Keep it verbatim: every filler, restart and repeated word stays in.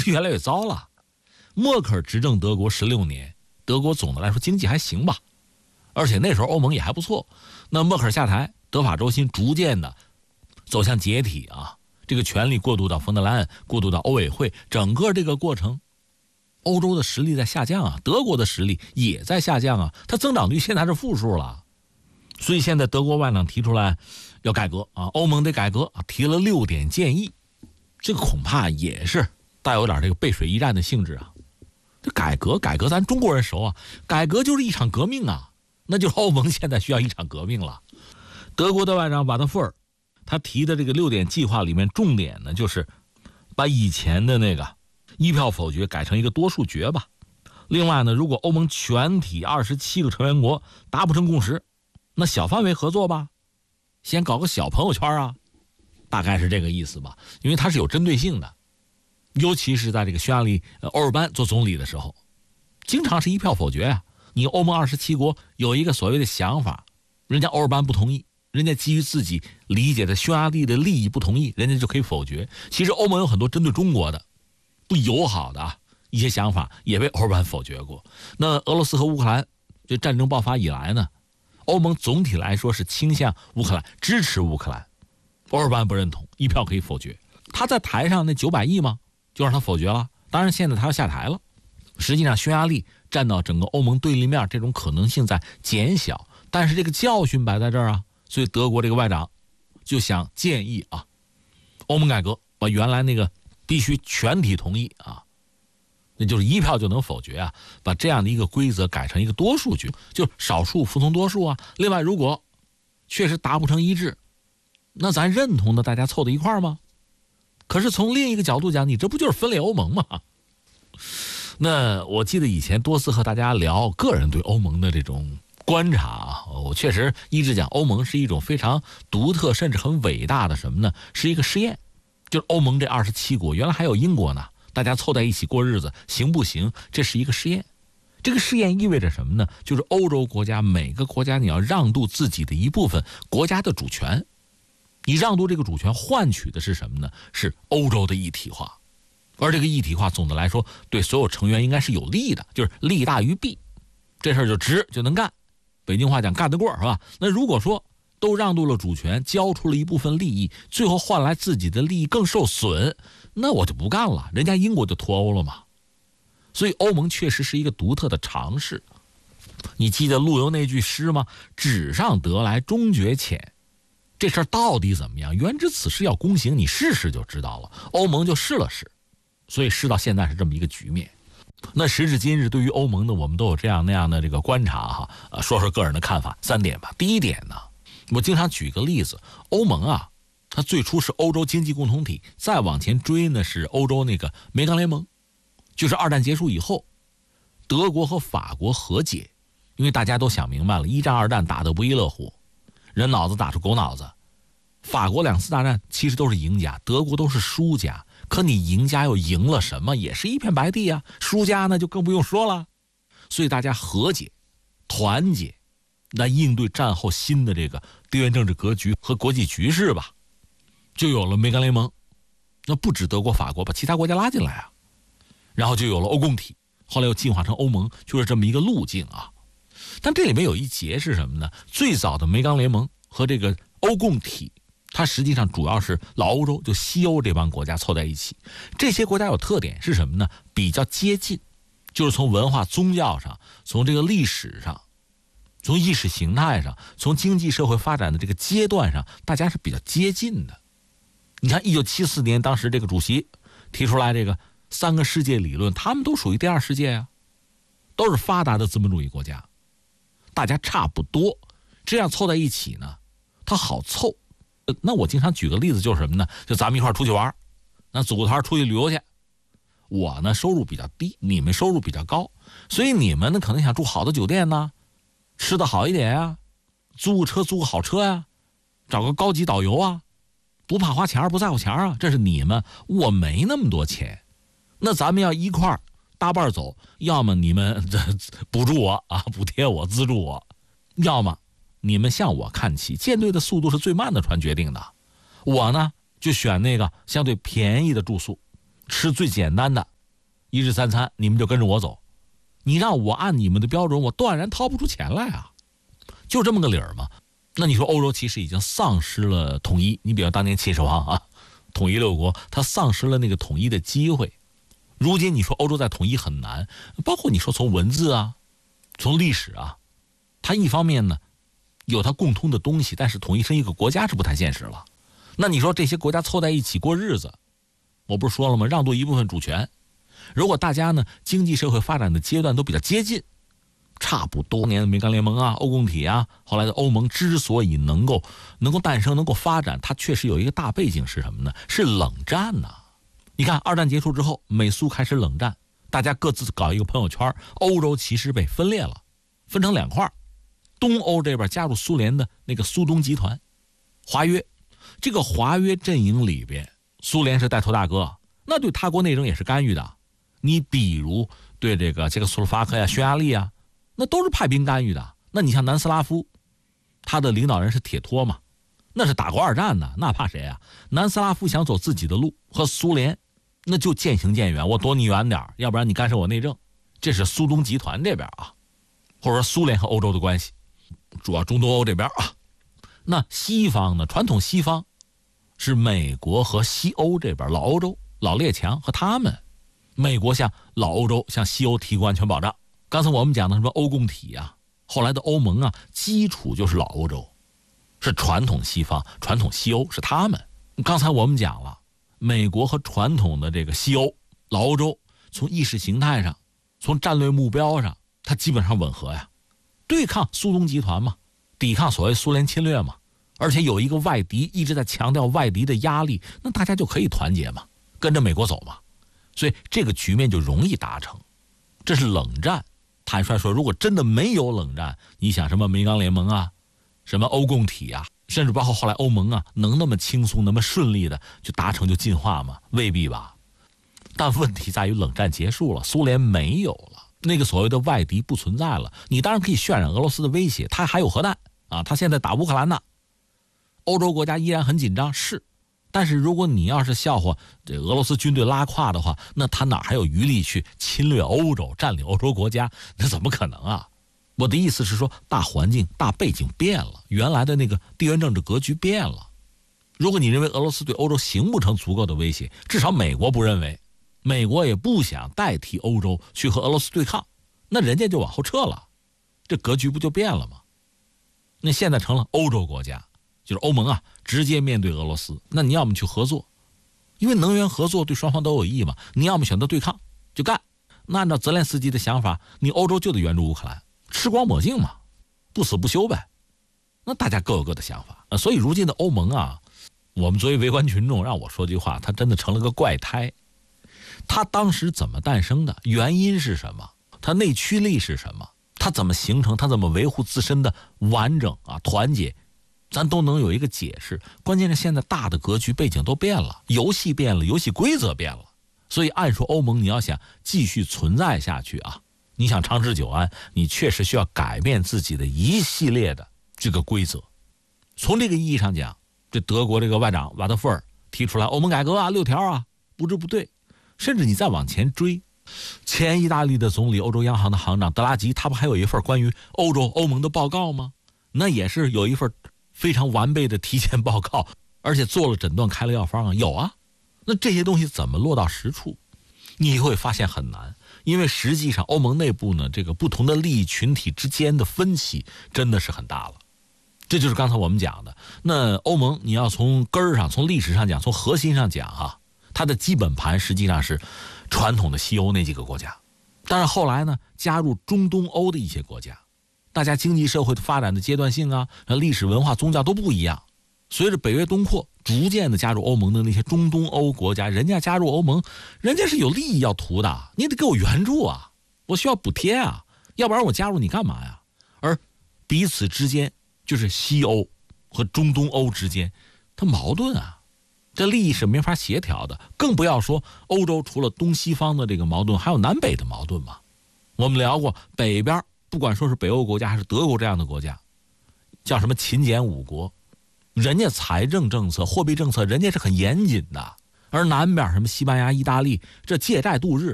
越来越糟了。默克尔执政德国十六年，德国总的来说经济还行吧，而且那时候欧盟也还不错。那默克尔下台，德法轴心逐渐的走向解体啊，这个权力过渡到冯德莱恩，过渡到欧委会，整个这个过程，欧洲的实力在下降啊，德国的实力也在下降啊，它增长率现在是负数了。所以现在德国外长提出来要改革啊，欧盟得改革啊，提了六点建议，这个恐怕也是带有点这个背水一战的性质啊。这改革改革咱中国人熟啊，改革就是一场革命啊，那就是欧盟现在需要一场革命了。德国的外长瓦特富尔他提的这个六点计划里面，重点呢就是把以前的那个一票否决改成一个多数决吧。另外呢，如果欧盟全体二十七个成员国达不成共识，那小范围合作吧，先搞个小朋友圈啊，大概是这个意思吧。因为它是有针对性的，尤其是在这个匈牙利欧尔班做总理的时候，经常是一票否决啊。你欧盟二十七国有一个所谓的想法，人家欧尔班不同意，人家基于自己理解的匈牙利的利益不同意，人家就可以否决。其实欧盟有很多针对中国的不友好的啊一些想法也被欧尔班否决过。那俄罗斯和乌克兰这战争爆发以来呢，欧盟总体来说是倾向乌克兰，支持乌克兰。欧尔班不认同，一票可以否决。他在台上那九百亿吗？就让他否决了。当然现在他要下台了。实际上匈牙利站到整个欧盟对立面，这种可能性在减小，但是这个教训摆在这儿啊，所以德国这个外长就想建议啊，欧盟改革，把原来那个必须全体同意啊，那就是一票就能否决啊，把这样的一个规则改成一个多数决，就少数服从多数啊。另外，如果确实达不成一致，那咱认同的大家凑到一块儿吗？可是从另一个角度讲，你这不就是分裂欧盟吗？那我记得以前多次和大家聊个人对欧盟的这种观察啊，我确实一直讲欧盟是一种非常独特甚至很伟大的什么呢？是一个实验。就是欧盟这二十七国，原来还有英国呢，大家凑在一起过日子行不行？这是一个试验。这个试验意味着什么呢？就是欧洲国家每个国家你要让渡自己的一部分国家的主权，你让渡这个主权换取的是什么呢？是欧洲的一体化。而这个一体化总的来说对所有成员应该是有利的，就是利大于弊，这事儿就值就能干。北京话讲干得过是吧？那如果说都让渡了主权，交出了一部分利益，最后换来自己的利益更受损，那我就不干了，人家英国就脱欧了嘛。所以欧盟确实是一个独特的尝试。你记得陆游那句诗吗？纸上得来终觉浅。这事儿到底怎么样？原知此事要躬行，你试试就知道了。欧盟就试了试，所以试到现在是这么一个局面。那时至今日，对于欧盟呢，我们都有这样那样的这个观察哈。呃，说说个人的看法，三点吧。第一点呢，我经常举个例子，欧盟啊，它最初是欧洲经济共同体，再往前追呢是欧洲那个煤钢联盟，就是二战结束以后，德国和法国和解，因为大家都想明白了，一战二战打得不亦乐乎，人脑子打出狗脑子。法国两次大战其实都是赢家，德国都是输家。可你赢家又赢了什么？也是一片白地啊。输家呢就更不用说了。所以大家和解、团结，来应对战后新的这个地缘政治格局和国际局势吧，就有了煤钢联盟。那不止德国、法国，把其他国家拉进来啊，然后就有了欧共体，后来又进化成欧盟，就是这么一个路径啊。但这里面有一节是什么呢？最早的煤钢联盟和这个欧共体，它实际上主要是老欧洲，就西欧这帮国家凑在一起。这些国家有特点是什么呢？比较接近，就是从文化宗教上，从这个历史上，从意识形态上，从经济社会发展的这个阶段上，大家是比较接近的。你看一九七四年当时这个主席提出来这个三个世界理论，他们都属于第二世界啊，都是发达的资本主义国家，大家差不多，这样凑在一起呢，它好凑。那我经常举个例子就是什么呢？就咱们一块出去玩，那组团出去旅游去，我呢收入比较低，你们收入比较高，所以你们呢可能想住好的酒店呢，吃的好一点啊，租个车租个好车呀、啊，找个高级导游啊，不怕花钱不在乎钱啊，这是你们，我没那么多钱。那咱们要一块儿搭伴走，要么你们这补助我啊，补贴我资助我，要么你们向我看齐，舰队的速度是最慢的船决定的，我呢就选那个相对便宜的住宿，吃最简单的一日三餐你们就跟着我走，你让我按你们的标准，我断然掏不出钱来啊，就这么个理儿嘛。那你说欧洲其实已经丧失了统一，你比如当年秦始皇啊，统一六国，他丧失了那个统一的机会。如今你说欧洲再统一很难，包括你说从文字啊，从历史啊，它一方面呢有它共通的东西，但是统一成一个国家是不太现实了。那你说这些国家凑在一起过日子，我不是说了吗？让渡一部分主权。如果大家呢经济社会发展的阶段都比较接近，差不多年的煤钢联盟啊、欧共体啊，后来的欧盟之所以能够能够诞生、能够发展，它确实有一个大背景是什么呢？是冷战呐、啊。你看二战结束之后，美苏开始冷战，大家各自搞一个朋友圈，欧洲其实被分裂了，分成两块。东欧这边加入苏联的那个苏东集团，华约，这个华约阵营里边，苏联是带头大哥，那对他国内政也是干预的。你比如对这个捷克斯洛伐克呀、匈牙利啊，那都是派兵干预的。那你像南斯拉夫，他的领导人是铁托嘛，那是打过二战的，那怕谁啊？南斯拉夫想走自己的路，和苏联那就渐行渐远，我躲你远点，要不然你干涉我内政。这是苏东集团这边啊，或者说苏联和欧洲的关系，主要中东欧这边啊。那西方呢？传统西方是美国和西欧这边，老欧洲、老列强和他们。美国向老欧洲、向西欧提供安全保障。刚才我们讲的什么欧共体啊，后来的欧盟啊，基础就是老欧洲，是传统西方、传统西欧是他们。刚才我们讲了，美国和传统的这个西欧、老欧洲，从意识形态上、从战略目标上，它基本上吻合呀，对抗苏东集团嘛，抵抗所谓苏联侵略嘛。而且有一个外敌一直在强调外敌的压力，那大家就可以团结嘛，跟着美国走嘛。所以这个局面就容易达成。这是冷战。坦率说，如果真的没有冷战，你想什么煤钢联盟啊，什么欧共体啊，甚至包括后来欧盟啊，能那么轻松那么顺利的就达成就进化吗？未必吧。但问题在于冷战结束了，苏联没有了，那个所谓的外敌不存在了。你当然可以渲染俄罗斯的威胁，他还有核弹啊，他现在打乌克兰呢，欧洲国家依然很紧张，是。但是如果你要是笑话这俄罗斯军队拉胯的话，那他哪还有余力去侵略欧洲、占领欧洲国家？那怎么可能啊？我的意思是说，大环境、大背景变了，原来的那个地缘政治格局变了。如果你认为俄罗斯对欧洲形不成足够的威胁，至少美国不认为，美国也不想代替欧洲去和俄罗斯对抗，那人家就往后撤了，这格局不就变了吗？那现在成了欧洲国家，就是欧盟啊，直接面对俄罗斯，那你要么去合作，因为能源合作对双方都有益嘛，你要么选择对抗就干。那按照泽连斯基的想法，你欧洲就得援助乌克兰，吃光抹净嘛，不死不休呗。那大家各有各的想法，所以如今的欧盟啊，我们作为围观群众，让我说句话，它真的成了个怪胎。它当时怎么诞生的？原因是什么？它内驱力是什么？它怎么形成？它怎么维护自身的完整啊、团结？咱都能有一个解释。关键是现在大的格局背景都变了，游戏变了，游戏规则变了。所以按说欧盟你要想继续存在下去啊，你想长治久安，你确实需要改变自己的一系列的这个规则。从这个意义上讲，这德国这个外长瓦特夫尔提出来欧盟改革啊，六条啊，不治不对。甚至你再往前追，前意大利的总理、欧洲央行的行长德拉吉，他不还有一份关于欧洲欧盟的报告吗？那也是有一份非常完备的提前报告，而且做了诊断，开了药方啊，有啊。那这些东西怎么落到实处？你会发现很难，因为实际上欧盟内部呢，这个不同的利益群体之间的分歧真的是很大了。这就是刚才我们讲的，那欧盟你要从根儿上、从历史上讲、从核心上讲啊，它的基本盘实际上是传统的西欧那几个国家，但是后来呢，加入中东欧的一些国家，大家经济社会的发展的阶段性啊，历史文化宗教都不一样。随着北约东扩，逐渐的加入欧盟的那些中东欧国家，人家加入欧盟，人家是有利益要图的，你得给我援助啊，我需要补贴啊，要不然我加入你干嘛呀？而彼此之间，就是西欧和中东欧之间，它矛盾啊，这利益是没法协调的，更不要说欧洲除了东西方的这个矛盾，还有南北的矛盾嘛。我们聊过，北边不管说是北欧国家还是德国这样的国家，叫什么勤俭五国，人家财政政策、货币政策人家是很严谨的，而南边什么西班牙、意大利，这借债度日，